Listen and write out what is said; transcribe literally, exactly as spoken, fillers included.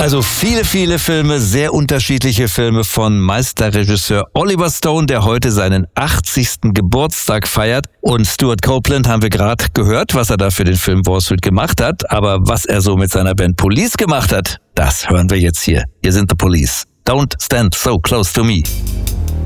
Also viele, viele Filme, sehr unterschiedliche Filme von Meisterregisseur Oliver Stone, der heute seinen achtzigsten Geburtstag feiert. Und Stuart Copeland haben wir gerade gehört, was er da für den Film Wall Street gemacht hat. Aber was er so mit seiner Band Police gemacht hat, das hören wir jetzt hier. Hier sind The Police. Don't stand so close to me.